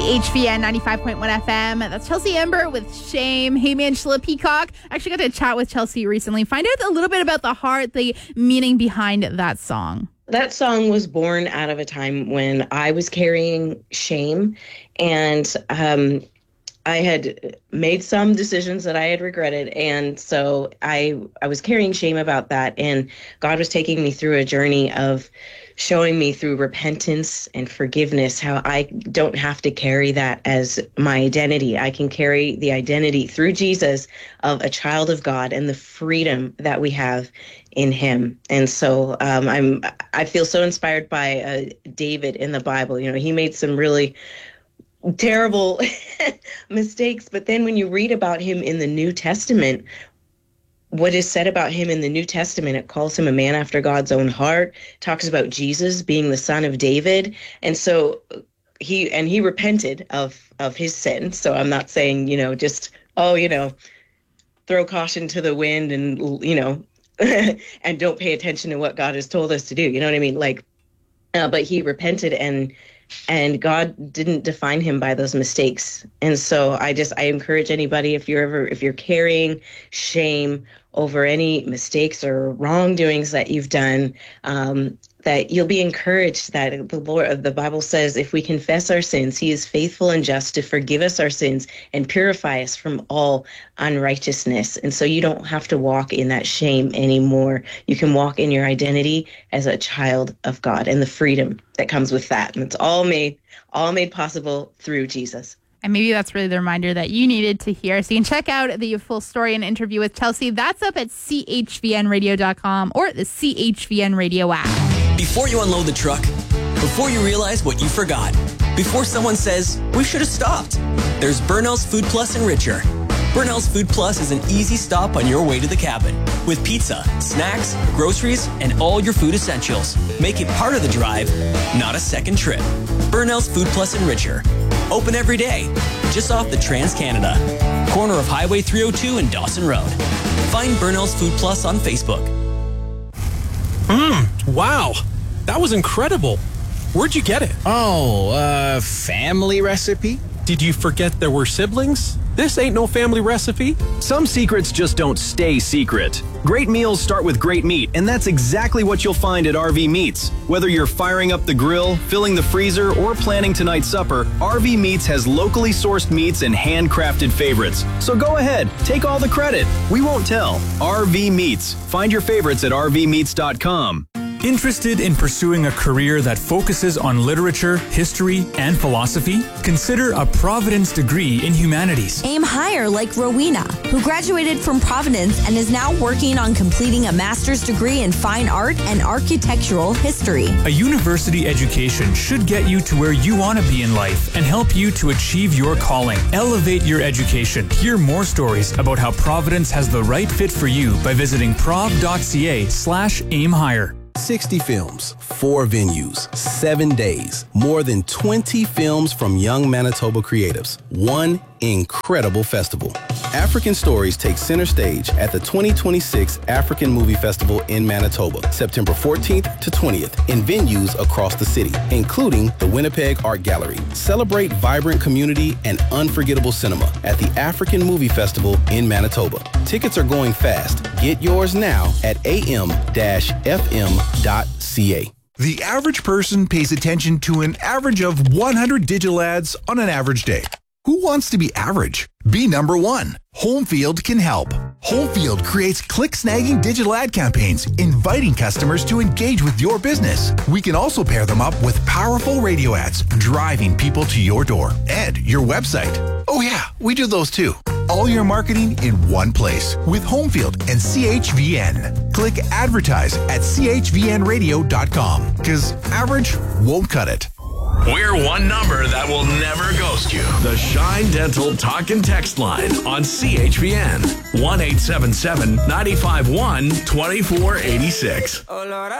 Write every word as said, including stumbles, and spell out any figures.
H V N ninety-five point one F M. That's Chelsea Ember with Shame. Hey, man, Angela Peacock. I actually got to chat with Chelsea recently. Find out a little bit about the heart, the meaning behind that song. That song was born out of a time when I was carrying shame, and um, I had made some decisions that I had regretted. And so I I was carrying shame about that. And God was taking me through a journey of showing me through repentance and forgiveness how I don't have to carry that as my identity. I can carry the identity through Jesus of a child of God and the freedom that we have in him. And so um, I'm I feel so inspired by uh, David in the Bible. You know, he made some really terrible mistakes, but then when you read about him in the New Testament, what is said about him in the New Testament, it calls him a man after God's own heart, talks about Jesus being the son of David. And so he, and he repented of, of his sin. So I'm not saying, you know, just, oh, you know, throw caution to the wind and, you know, and don't pay attention to what God has told us to do. You know what I mean? Like, uh, but he repented, and And God didn't define him by those mistakes. And so I just, I encourage anybody, if you're ever, if you're carrying shame over any mistakes or wrongdoings that you've done, um, that you'll be encouraged that the Lord, the Bible says, if we confess our sins, he is faithful and just to forgive us our sins and purify us from all unrighteousness. And so you don't have to walk in that shame anymore. You can walk in your identity as a child of God and the freedom that comes with that. And it's all made, all made possible through Jesus. And maybe that's really the reminder that you needed to hear. So you can check out the full story and interview with Chelsea. That's up at C H V N radio dot com or the C H V N Radio app. Before you unload the truck, before you realize what you forgot, before someone says, we should have stopped, there's Burnell's Food Plus Enricher. Burnell's Food Plus is an easy stop on your way to the cabin with pizza, snacks, groceries, and all your food essentials. Make it part of the drive, not a second trip. Burnell's Food Plus Enricher. Open every day, just off the Trans-Canada, corner of Highway three oh two and Dawson Road. Find Burnell's Food Plus on Facebook. Mmm, wow. That was incredible. Where'd you get it? Oh, uh, family recipe? Did you forget there were siblings? This ain't no family recipe. Some secrets just don't stay secret. Great meals start with great meat, and that's exactly what you'll find at R V Meats. Whether you're firing up the grill, filling the freezer, or planning tonight's supper, R V Meats has locally sourced meats and handcrafted favorites. So go ahead, take all the credit. We won't tell. R V Meats. Find your favorites at R V meats dot com. Interested in pursuing a career that focuses on literature, history, and philosophy? Consider a Providence degree in humanities. Aim higher like Rowena, who graduated from Providence and is now working on completing a master's degree in fine art and architectural history. A university education should get you to where you want to be in life and help you to achieve your calling. Elevate your education. Hear more stories about how Providence has the right fit for you by visiting prov.ca slash aim higher. sixty films, four venues, seven days, more than twenty films from young Manitoba creatives, one incredible festival. African Stories takes center stage at the twenty twenty-six African Movie Festival in Manitoba, September fourteenth to twentieth, in venues across the city, including the Winnipeg Art Gallery. Celebrate vibrant community and unforgettable cinema at the African Movie Festival in Manitoba. Tickets are going fast. Get yours now at a m dash f m dot c a. The average person pays attention to an average of one hundred digital ads on an average day. Who wants to be average? Be number one. Homefield can help. Homefield creates click-snagging digital ad campaigns, inviting customers to engage with your business. We can also pair them up with powerful radio ads, driving people to your door and your website. Oh yeah, we do those too. All your marketing in one place with Homefield and C H V N. Click advertise at c h v n radio dot com, because average won't cut it. We're one number that will never ghost you. The Shine Dental Talk and Text line on C H V N. one eight seven seven, nine five one, two four eight six.